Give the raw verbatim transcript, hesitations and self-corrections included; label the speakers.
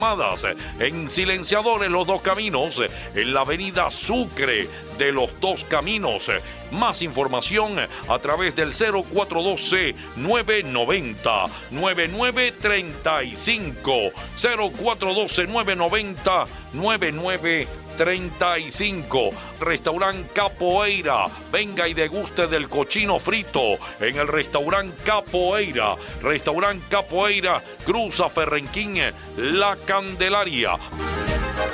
Speaker 1: en Silenciadores Los Dos Caminos, en la avenida Sucre de Los Dos Caminos. Más información a través del cero cuatro uno dos, nueve nueve cero, nueve nueve tres cinco, cero cuatro uno dos, nueve nueve cero, nueve nueve treinta y cinco. Restaurant Capoeira, venga y deguste del cochino frito en el Restaurant Capoeira. Restaurant Capoeira, Cruza Ferrenquín, La Candelaria.